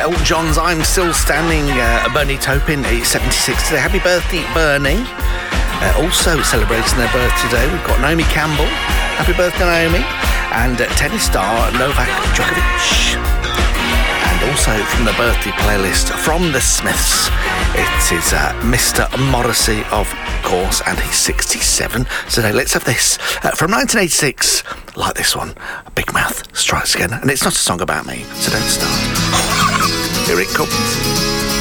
Elton John's I'm Still Standing. Bernie Taupin, he's 76 today. Happy birthday, Bernie. Also celebrating their birthday today, we've got Naomi Campbell. Happy birthday, Naomi. And tennis star Novak Djokovic. And also from the birthday playlist from the Smiths, it is Mr. Morrissey, of course, and he's 67 today. Let's have this from 1986, like this one. Big Mouth Strikes Again, and it's not a song about me, so don't start. Here it comes.